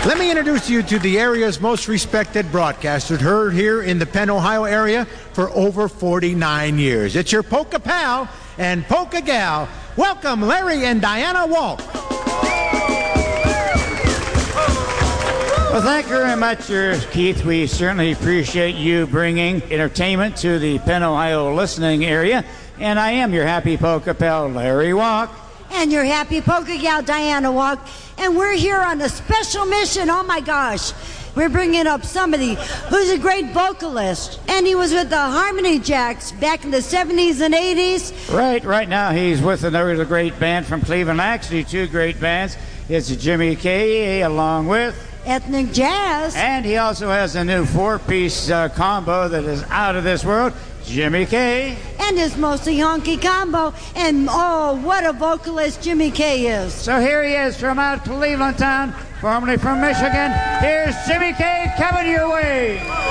Let me introduce you to the area's most respected broadcaster, heard here in the Penn, Ohio area for over 49 years. It's your polka pal and polka gal. Welcome, Larry and Diana Walk. Well, thank you very much, Keith. We certainly appreciate you bringing entertainment to the Penn, Ohio listening area. And I am your happy polka pal, Larry Walk. And your happy polka gal, Diana Walk. And we're here on a special mission. Oh, my gosh. We're bringing up somebody who's a great vocalist. And he was with the Harmony Jacks back in the 70s and 80s. Right now he's with another great band from Cleveland. Actually, two great bands. It's Jimmy Kay along with Ethnic Jazz. And he also has a new four-piece combo that is out of this world. Jimmy Kay. And his mostly honky combo. And oh, what a vocalist Jimmy Kay is. So here he is from out Cleveland town, formerly from Michigan. Here's Jimmy Kay coming your way.